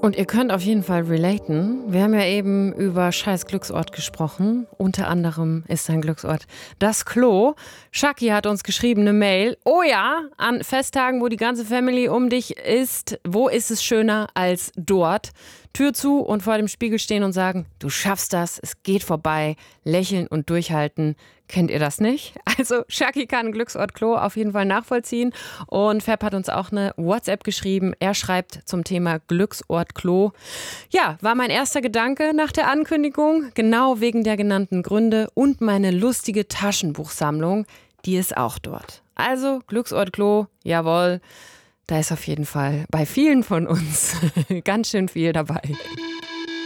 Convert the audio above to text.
Und ihr könnt auf jeden Fall relaten. Wir haben ja eben über scheiß Glücksort gesprochen. Unter anderem ist sein Glücksort das Klo. Shaki hat uns geschrieben, eine Mail. Oh ja, an Festtagen, wo die ganze Family um dich ist, wo ist es schöner als dort? Tür zu und vor dem Spiegel stehen und sagen, du schaffst das, es geht vorbei, lächeln und durchhalten. Kennt ihr das nicht? Also Shaki kann Glücksort Klo auf jeden Fall nachvollziehen. Und Fab hat uns auch eine WhatsApp geschrieben. Er schreibt zum Thema Glücksort Klo. Ja, war mein erster Gedanke nach der Ankündigung. Genau wegen der genannten Gründe und meine lustige Taschenbuchsammlung, die ist auch dort. Also Glücksort Klo, jawohl. Da ist auf jeden Fall bei vielen von uns ganz schön viel dabei.